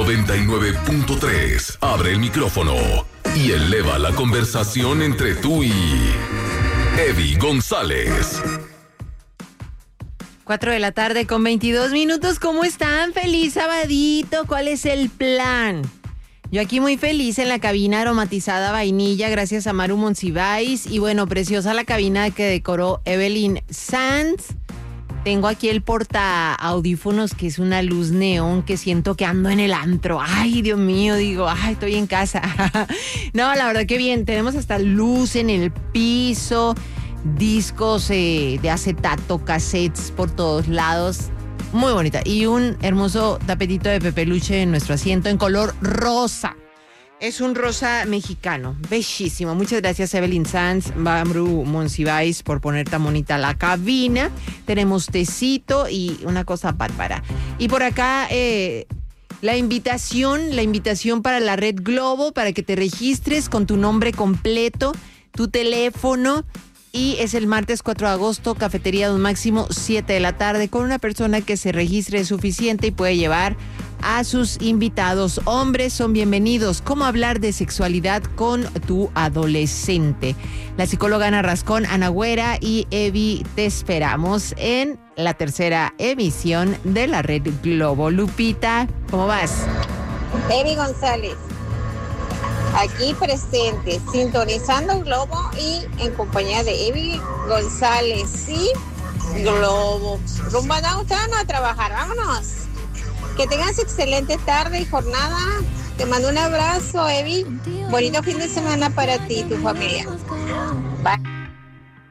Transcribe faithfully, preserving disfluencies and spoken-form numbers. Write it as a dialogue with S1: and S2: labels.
S1: noventa y nueve punto tres. Abre el micrófono y eleva la conversación entre tú y Evi González.
S2: Cuatro de la tarde con veintidós minutos. ¿Cómo están? Feliz sabadito. ¿Cuál es el plan? Yo aquí muy feliz en la cabina aromatizada vainilla, gracias a Maru Monsiváis. Y bueno, preciosa la cabina que decoró Evelyn Sanz. Tengo aquí el porta audífonos, que es una luz neón que siento que ando en el antro. Ay, Dios mío, digo, ay, estoy en casa. No, la verdad que bien, tenemos hasta luz en el piso, discos eh, de acetato, cassettes por todos lados. Muy bonita. Y un hermoso tapetito de pepeluche en nuestro asiento en color rosa. Es un rosa mexicano, bellísimo. Muchas gracias, Evelyn Sanz, Maru Monsiváis, por poner tan bonita la cabina. Tenemos tecito y una cosa bárbara. Y por acá, eh, la invitación, la invitación para la Red Globo, para que te registres con tu nombre completo, tu teléfono. Y es el martes cuatro de agosto, Cafetería Don Máximo, siete de la tarde, con una persona que se registre es suficiente y puede llevar a sus invitados. Hombres son bienvenidos. ¿Cómo hablar de sexualidad con tu adolescente? La psicóloga Ana Rascón, Ana Güera y Evi, te esperamos en la tercera emisión de la Red Globo. Lupita, ¿cómo vas?
S3: Evi González, aquí presente, sintonizando Globo y en compañía de Evi González y Globo. Rumba downtown a trabajar, vámonos. Que tengas excelente tarde y jornada. Te mando un abrazo, Evi. Bonito fin de semana para ti y tu familia. Bye.